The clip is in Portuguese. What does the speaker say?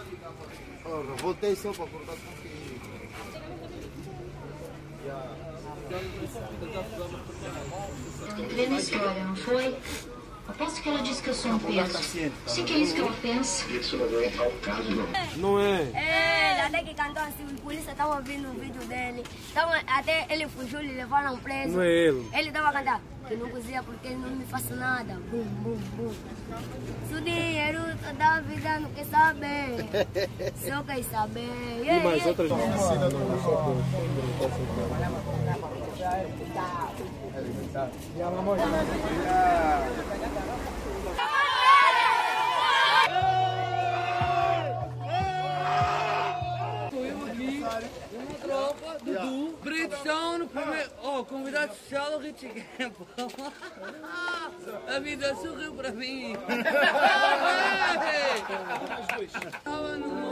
Ora, voltei só para acordar com que... Entrei na história, não foi? Aposto que ela disse que eu sou um peso. Sei que é isso que ela pensa. Não é? É, ele até que cantou assim, os polícias estavam ouvindo o vídeo dele. Até ele fugiu, lhe levaram preso. Não é ele. Ele estava a cantar, que não cozinha porque ele não me faz nada. Bum, bum, bum. Se o dinheiro da vida não quer saber, só quer saber. E mais outras Uma tropa, Dudu, Bridgestone, primeiro. Oh, convidado social, o Richie Campbell. A vida sorriu para mim. Estava no